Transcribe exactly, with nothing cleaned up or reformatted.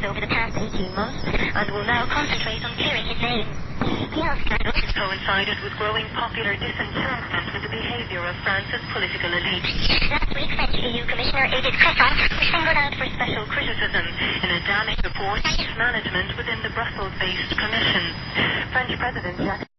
over the past eighteen months and will now concentrate on clearing his name. The health scandal has coincided with growing popular disenchantment with the behaviour of France's political elite. Last week, French E U Commissioner Edith Cresson was singled out for Special criticism in a damning report of management within the Brussels-based Commission. French President Jacques